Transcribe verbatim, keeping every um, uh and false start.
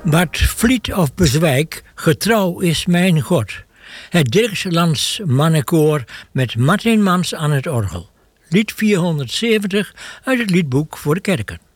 Bart Vliet of Bezwijk, getrouw is mijn God. Het Dirkslands mannenkoor met Martin Mans aan het orgel. Lied vierhonderdzeventig uit het liedboek voor de kerken.